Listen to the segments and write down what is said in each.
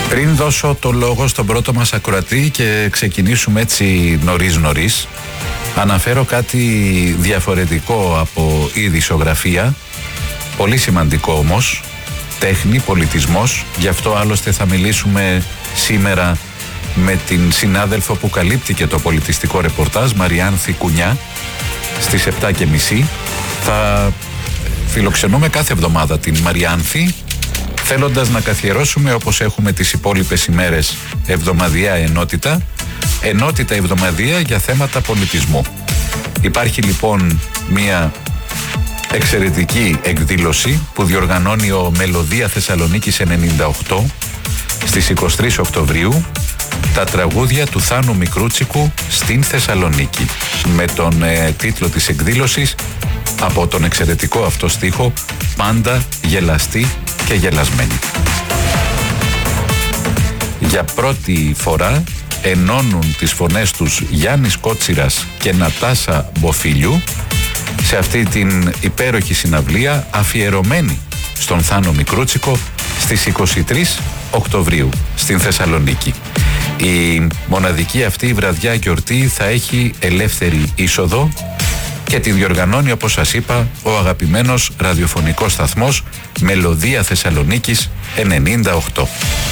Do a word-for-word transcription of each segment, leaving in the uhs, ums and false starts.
Πριν δώσω το λόγο στον πρώτο μας ακροατή και ξεκινήσουμε έτσι νωρίς νωρίς, αναφέρω κάτι διαφορετικό από ειδησιογραφία, πολύ σημαντικό όμως, τέχνη, πολιτισμός. Γι' αυτό άλλωστε θα μιλήσουμε σήμερα με την συνάδελφο που καλύπτει και το πολιτιστικό ρεπορτάζ, Μαριάνθη Κουνιά, στις επτά και μισή. Θα φιλοξενούμε κάθε εβδομάδα την Μαριάνθη, θέλοντας να καθιερώσουμε, όπως έχουμε τις υπόλοιπες ημέρες, εβδομαδιαία ενότητα, ενότητα εβδομαδιαία για θέματα πολιτισμού. Υπάρχει λοιπόν μια εξαιρετική εκδήλωση που διοργανώνει ο Μελωδία Θεσσαλονίκης ενενήντα οκτώ στις είκοσι τρεις Οκτωβρίου, τα τραγούδια του Θάνου Μικρούτσικου στην Θεσσαλονίκη, με τον ε, τίτλο της εκδήλωσης, από τον εξαιρετικό αυτό στίχο, «Πάντα γελαστή και γελασμένη». Για πρώτη φορά ενώνουν τις φωνές τους Γιάννης Κότσιρας και Νατάσα Μποφίλιου σε αυτή την υπέροχη συναυλία αφιερωμένη στον Θάνο Μικρούτσικο στις είκοσι τρεις Οκτωβρίου στην Θεσσαλονίκη. Η μοναδική αυτή βραδιά γιορτή θα έχει ελεύθερη είσοδο και την διοργανώνει, όπως σας είπα, ο αγαπημένος ραδιοφωνικός σταθμός Μελωδία Θεσσαλονίκης ενενήντα οκτώ.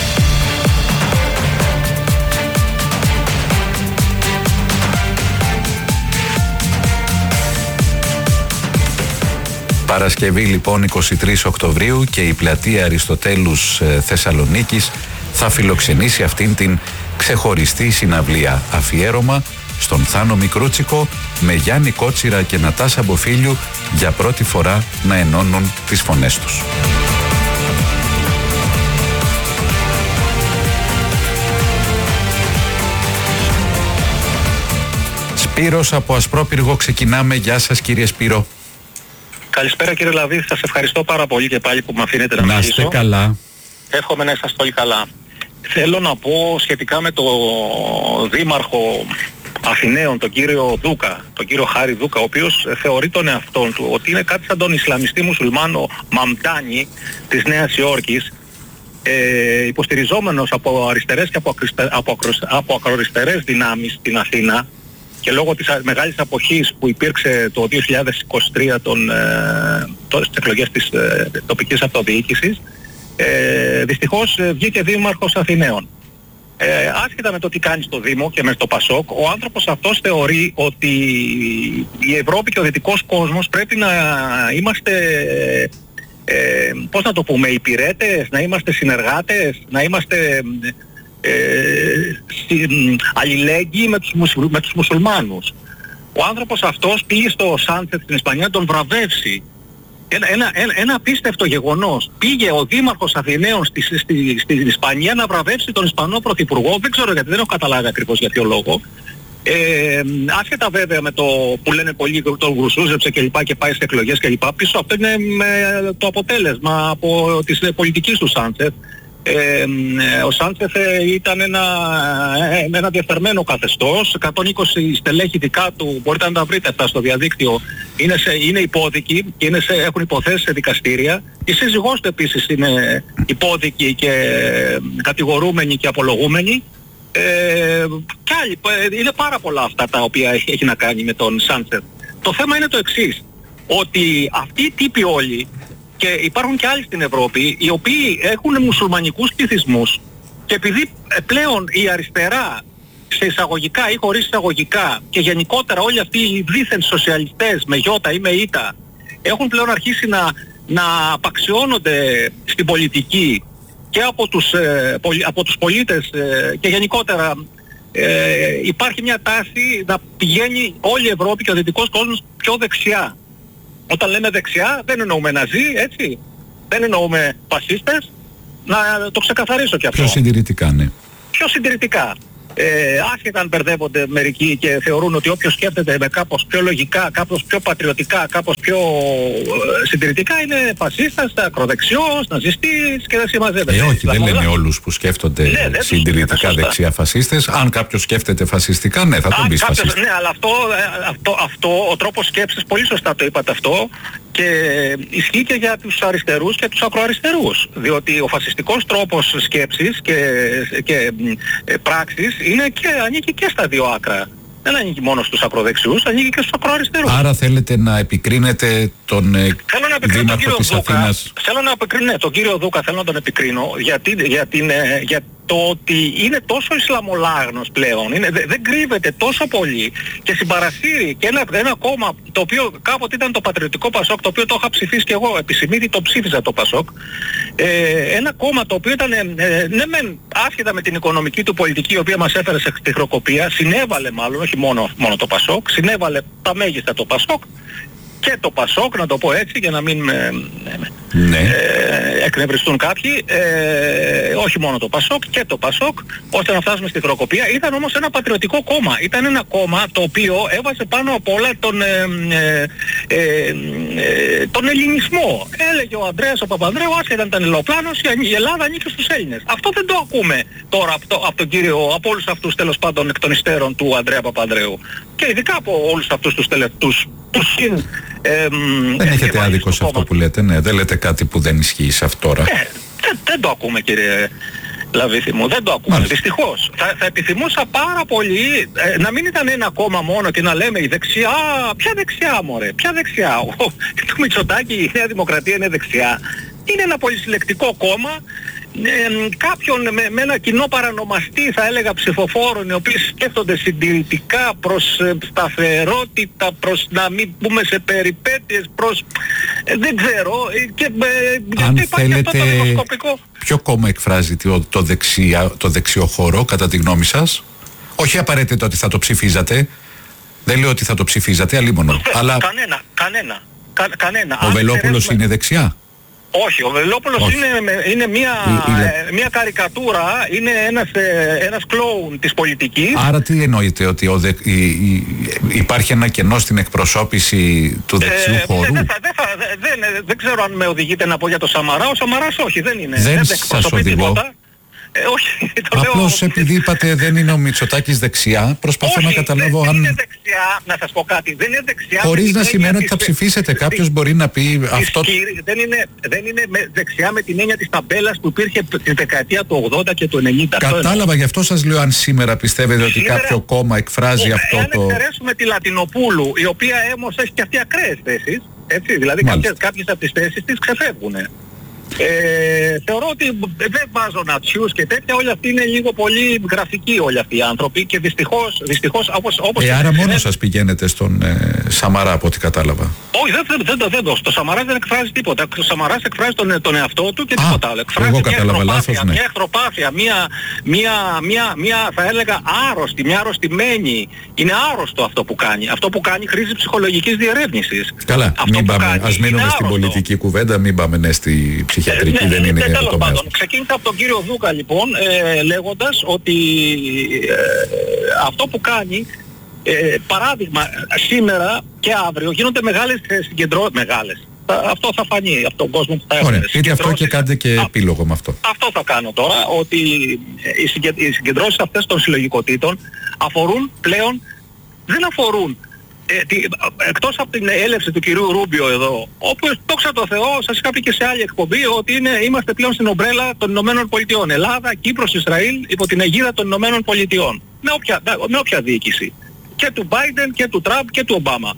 Παρασκευή λοιπόν είκοσι τρεις Οκτωβρίου και η πλατεία Αριστοτέλους ε, Θεσσαλονίκης θα φιλοξενήσει αυτήν την ξεχωριστή συναυλία, αφιέρωμα στον Θάνο Μικρούτσικο, με Γιάννη Κότσιρα και Νατάσα Μποφίλιου για πρώτη φορά να ενώνουν τις φωνές τους. Σπύρος από Ασπρόπυργο ξεκινάμε. Γεια σας κύριε Σπύρο. Καλησπέρα κύριε Λαβή, σας ευχαριστώ πάρα πολύ και πάλι που με αφήνετε να μιλήσω. Να είστε καλά. Εύχομαι να είσαστε όλοι καλά. Θέλω να πω σχετικά με το δήμαρχο Αθηναίων, τον κύριο Δούκα, τον κύριο Χάρη Δούκα, ο οποίος θεωρεί τον εαυτόν του ότι είναι κάτι σαν τον Ισλαμιστή μουσουλμάνο Μαμντάνι της Νέας Υόρκης, ε, υποστηριζόμενος από αριστερές και από, ακριστε, από, από ακροαριστερές δυνάμεις στην Αθήνα, και λόγω της μεγάλης αποχής που υπήρξε το δύο χιλιάδες είκοσι τρία των, ε, στις εκλογές της ε, τοπικής αυτοδιοίκησης, ε, δυστυχώς ε, βγήκε δήμαρχος Αθηναίων. Ε, άσχετα με το τι κάνει στο Δήμο και με το Πασόκ, ο άνθρωπος αυτός θεωρεί ότι η Ευρώπη και ο δυτικός κόσμος πρέπει να είμαστε, ε, πώς να το πούμε, υπηρέτες, να είμαστε συνεργάτες, να είμαστε ε, αλληλέγγυοι με τους, μουσουλ, με τους μουσουλμάνους. Ο άνθρωπος αυτός πήγε στο Σάντσεθ στην Ισπανία να τον βραβεύσει. Ένα, ένα, ένα, ένα απίστευτο γεγονός. Πήγε ο δήμαρχος Αθηναίων στη, στη, στη, στην Ισπανία να βραβεύσει τον Ισπανό Πρωθυπουργό. Δεν ξέρω γιατί, δεν έχω καταλάβει ακριβώς για ποιο λόγο. Ε, άσχετα βέβαια με το που λένε πολλοί, τον γρουσούζεψε και λοιπά και πάει σε εκλογές και λοιπά, πίσω αυτό είναι με το αποτέλεσμα από της πολιτικής του Σάντσεθ. Ε, ο Σάντσεθ ήταν ένα, ένα διεφθαρμένο καθεστώς, εκατόν είκοσι στελέχη δικά του, μπορείτε να τα βρείτε αυτά στο διαδίκτυο, είναι, σε, είναι υπόδικοι και είναι σε, έχουν υποθέσεις σε δικαστήρια. Η σύζυγός του επίσης είναι υπόδικοι και κατηγορούμενοι και απολογούμενοι. Ε, και άλλοι, είναι πάρα πολλά αυτά τα οποία έχει, έχει να κάνει με τον Σάντσεθ. Το θέμα είναι το εξής, ότι αυτοί οι τύποι όλοι, και υπάρχουν και άλλοι στην Ευρώπη, οι οποίοι έχουν μουσουλμανικούς πληθυσμούς, και επειδή πλέον η αριστερά, σε εισαγωγικά ή χωρίς εισαγωγικά, και γενικότερα όλοι αυτοί οι δίθεν σοσιαλιστές με γιώτα ή με ήτα, έχουν πλέον αρχίσει να, να απαξιώνονται στην πολιτική και από τους, ε, πολι, από τους πολίτες ε, και γενικότερα ε, υπάρχει μια τάση να πηγαίνει όλη η Ευρώπη και ο δυτικός κόσμος πιο δεξιά. Όταν λέμε δεξιά δεν εννοούμε ναζί, έτσι, δεν εννοούμε φασίστες, να το ξεκαθαρίσω και αυτό. Πιο συντηρητικά, ναι. Πιο συντηρητικά. Ε, άσχετα αν μπερδεύονται μερικοί και θεωρούν ότι όποιος σκέφτεται με κάπως πιο λογικά, κάπως πιο πατριωτικά, κάπως πιο συντηρητικά είναι φασίστας, ακροδεξιός, ναζιστής και δεν συμμαζεύεται. Ε, όχι, δεν λένε όλους που σκέφτονται ναι, συντηρητικά δεξιά φασίστες. Αν κάποιος σκέφτεται φασιστικά, ναι, θα τον πεις φασίστα. Ναι, αλλά αυτό, αυτό, αυτό, ο τρόπος σκέψης, πολύ σωστά το είπατε αυτό, και ισχύει και για τους αριστερούς και τους ακροαριστερούς. Διότι ο φασιστικός τρόπος σκέψης και, και ε, πράξης είναι και, ανήκει και στα δύο άκρα. Δεν ανήκει μόνο στους ακροδεξιούς, ανήκει και στους ακροαριστερούς. Άρα θέλετε να επικρίνετε τον ε, δήμαρχο της Αθήνας? Θέλω να επικρίνω, ναι, τον κύριο Δούκα θέλω να τον επικρίνω, γιατί, για, την, ε, για το ότι είναι τόσο Ισλαμολάγνος πλέον, είναι, δε, δεν κρύβεται τόσο πολύ και συμπαρασύρει και ένα, ένα κόμμα το οποίο κάποτε ήταν το Πατριωτικό Πασόκ, το οποίο το είχα ψηφίσει και εγώ, επισημίδη το ψήφιζα το Πασόκ, ε, ένα κόμμα το οποίο ήταν, ε, ναι μεν άσχετα με την οικονομική του πολιτική, η οποία μας έφερε σε χροκοπία, συνέβαλε μάλλον, όχι μόνο, μόνο το Πασόκ, συνέβαλε τα μέγιστα το Πασόκ, και το Πασόκ, να το πω έτσι για να μην ε, ναι. ε, εκνευριστούν κάποιοι, ε, όχι μόνο το Πασόκ και το Πασόκ, ώστε να φτάσουμε στη χρεοκοπία. Ήταν όμως ένα πατριωτικό κόμμα. Ήταν ένα κόμμα το οποίο έβαζε πάνω απ' όλα τον, ε, ε, ε, ε, τον ελληνισμό. Έλεγε ο Ανδρέας ο Παπανδρέου, άσχετα ήταν αεροπλάνος, η Ελλάδα ανήκει στους Έλληνες. Αυτό δεν το ακούμε τώρα από, το, από τον κύριο, από όλους αυτούς τέλος πάντων εκ των υστέρων του Ανδρέα Παπανδρέου. Και ειδικά από όλους αυτούς τους τελευταίους. Ε, δεν έχετε άδικο σε αυτό που λέτε, ναι, δεν λέτε κάτι που δεν ισχύει σε αυτό τώρα. Ε, δεν, δεν το ακούμε κύριε Λαβίθη μου, δεν το ακούμε, μάλιστα. Δυστυχώς. Θα, θα επιθυμούσα πάρα πολύ ε, να μην ήταν ένα κόμμα μόνο και να λέμε η δεξιά, ποια δεξιά μωρέ, ποια δεξιά. Ο, το Μητσοτάκη, η Νέα Δημοκρατία είναι δεξιά. Είναι ένα πολυσυλλεκτικό κόμμα, ε, κάποιον με, με ένα κοινό παρανομαστή θα έλεγα ψηφοφόρων, οι οποίοι σκέφτονται συντηρητικά προς ε, σταθερότητα, προς να μην πούμε σε περιπέτειες, προς ε, δεν ξέρω ε, και ε, αν γιατί θέλετε αυτό το δημοσκοπικό. Ποιο κόμμα εκφράζει το, το, δεξιά, το δεξιό χώρο κατά τη γνώμη σας? Όχι απαραίτητα ότι θα το ψηφίζατε, δεν λέω ότι θα το ψηφίζατε αλίμονο, αλλά κανένα, κανένα, κα, κανένα. Ο Βελόπουλος είναι δεξιά? Όχι, ο Βελόπουλος είναι, είναι μια, η, η... μια καρικατούρα, είναι ένας, ένας κλόουν της πολιτικής. Άρα τι εννοείτε, ότι ο δε, η, η, υπάρχει ένα κενό στην εκπροσώπηση του δεξιού ε, χώρου? Δεν, δεν, δεν, δεν, δεν ξέρω αν με οδηγείτε να πω για το Σαμαρά. Ο Σαμαράς όχι, δεν είναι. Δεν, δεν σας οδηγώ. Τίποτα. Ε, όχι, το απλώς λέω... επειδή είπατε δεν είναι ο Μητσοτάκης δεξιά, προσπαθώ όχι, να καταλάβω δεν, αν... δεν είναι δεξιά, να σας πω κάτι, δεν είναι δεξιά... Χωρίς να σημαίνει ότι θα ψηφίσετε, της... κάποιος μπορεί να πει της... αυτό... Δεν είναι, δεν είναι με δεξιά με την έννοια της ταμπέλας που υπήρχε τη δεκαετία του ογδόντα και του ενενήντα. Κατάλαβα, γι' αυτό σας λέω αν σήμερα πιστεύετε ότι σήμερα... κάποιο κόμμα εκφράζει ο, αυτό εάν το... Αν εξαιρέσουμε τη Λατινοπούλου, η οποία όμως έχει και αυτή ακραίες θέσεις, έτσι, δηλαδή κάποιες, κάποιες από τις θέσεις της ξεφεύγουν. Ε, θεωρώ ότι δεν βάζω νατσιούς και τέτοια, όλοι αυτοί είναι λίγο πολύ γραφικοί όλοι αυτοί οι άνθρωποι και δυστυχώς, δυστυχώς όπως... όπως ε, άρα μόνο είναι... σας πηγαίνετε στον ε, Σαμαρά από ό,τι κατάλαβα. Όχι, δεν, δεν, δεν, δεν, δεν, το Σαμαράς δεν εκφράζει τίποτα. Ο Σαμαράς εκφράζει τον, τον εαυτό του και Α, τίποτα άλλο. Εκφράζει εγώ μια κατάλαβα λάθος, ναι. Μια εχθροπάθεια, μια, μια, μια, μια θα έλεγα άρρωστη, μια αρρωστημένη. Είναι άρρωστο αυτό που κάνει. Αυτό που κάνει χρήση ψυχολογικής διερεύνησης. Καλά, μην πάμε, ας μείνουμε στην πολιτική κουβέντα, μην πάμε ναι, στη ψυχιατρική. Ε, ναι, δεν είναι ε, το τομέα. Ξεκίνησα από τον κύριο Δούκα λοιπόν ε, λέγοντας ότι ε, αυτό που κάνει ε, παράδειγμα σήμερα και αύριο γίνονται μεγάλες συγκεντρώσεις, μεγάλες. Αυτό θα φανεί από τον κόσμο που θα έχουμε. Ωραία, πείτε αυτό και κάντε και επίλογο με αυτό. Αυτό θα κάνω τώρα, ότι οι συγκεντρώσεις αυτές των συλλογικοτήτων αφορούν πλέον, δεν αφορούν Ε, τι, εκτός από την έλευση του κυρίου Ρούμπιο εδώ, όπως δόξα τω Θεώ, σας είχα πει και σε άλλη εκπομπή ότι είναι, είμαστε πλέον στην ομπρέλα των Ηνωμένων Πολιτειών. Ελλάδα, Κύπρος, Ισραήλ υπό την αιγίδα των Ηνωμένων Πολιτειών. Με όποια, με όποια διοίκηση. Και του Biden και του Τραμπ και του Ομπάμα.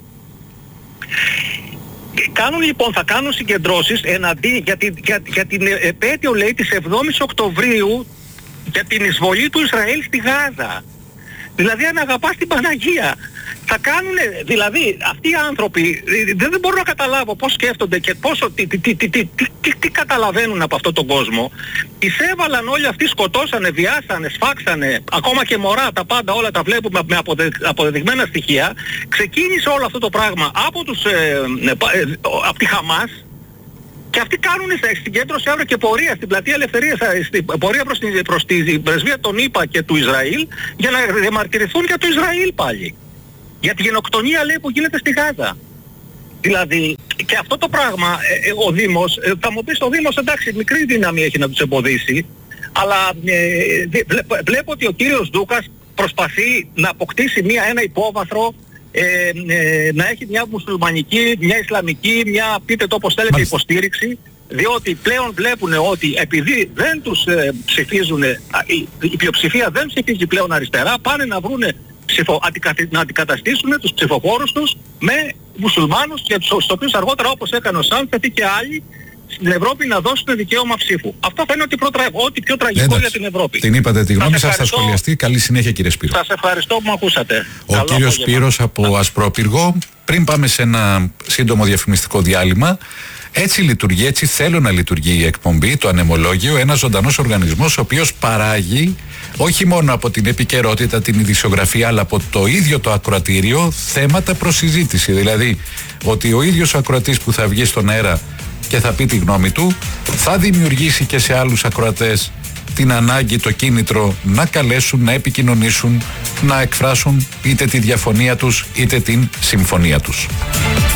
Κάνουν λοιπόν, θα κάνουν συγκεντρώσεις εναντί, για την, για, για την επέτειο λέει της εβδόμης Οκτωβρίου για την εισβολή του Ισραήλ στη Γάζα. Δηλαδή αν αγαπάς την Παναγία. Θα κάνουν, δηλαδή αυτοί οι άνθρωποι, δεν, δεν μπορώ να καταλάβω πώς σκέφτονται και πόσο, τι, τι, τι, τι, τι, τι, τι καταλαβαίνουν από αυτόν τον κόσμο. Εισέβαλαν όλοι αυτοί, σκοτώσανε, βιάσανε, σφάξανε, ακόμα και μωρά, τα πάντα όλα τα βλέπουμε με αποδε, αποδεδειγμένα στοιχεία. Ξεκίνησε όλο αυτό το πράγμα από, τους, ε, ε, από τη Χαμάς. Και αυτοί κάνουν συγκέντρωση αύριο και πορεία στην Πλατεία Ελευθερίας, στην πορεία προς την, προς την πρεσβεία των ΗΠΑ και του Ισραήλ για να διαμαρτυρηθούν για το Ισραήλ πάλι. Για τη γενοκτονία λέει που γίνεται στη Γάζα. Δηλαδή, και αυτό το πράγμα, ε, ε, ο Δήμος, ε, θα μου πεις ο Δήμος, εντάξει, μικρή δύναμη έχει να τους εμποδίσει, αλλά ε, βλέ, βλέπω ότι ο κύριος Ντούκας προσπαθεί να αποκτήσει μια, ένα υπόβαθρο, ε, ε, να έχει μια μουσουλμανική, μια ισλαμική, μια, πείτε το όπως θέλετε, υποστήριξη, διότι πλέον βλέπουν ότι επειδή δεν τους ε, ψηφίζουν, ε, η, η πλειοψηφία δεν ψηφίζει πλέον αριστερά, πάνε να βρούνε ψηφο, αντικατη, να αντικαταστήσουν τους ψηφοφόρους τους με μουσουλμάνους, και στους οποίους αργότερα, όπως έκανε ο Σάνθετη και άλλοι στην Ευρώπη, να δώσουν δικαίωμα ψήφου. Αυτό θα είναι ό,τι, προτρα... ό,τι πιο τραγικό Εντάξει, για την Ευρώπη. Την είπατε τη γνώμη σας, θα σχολιαστεί. Καλή συνέχεια, κύριε Σπύρο. Σας ευχαριστώ που με ακούσατε. Ο Καλό κύριος Σπύρος από Ασπρόπυργο. Πριν πάμε σε ένα σύντομο διαφημιστικό διάλειμμα, έτσι λειτουργεί, έτσι θέλω να λειτουργεί η εκπομπή, το Ανεμολόγιο, ένας ζωντανός οργανισμός ο οποίος παράγει όχι μόνο από την επικαιρότητα, την ειδησιογραφία, αλλά από το ίδιο το ακροατήριο θέματα προς συζήτηση. Δηλαδή ότι ο ίδιος ο ακροατής που θα βγει στον αέρα και θα πει τη γνώμη του, θα δημιουργήσει και σε άλλους ακροατές την ανάγκη, το κίνητρο να καλέσουν, να επικοινωνήσουν, να εκφράσουν είτε τη διαφωνία τους είτε την συμφωνία τους.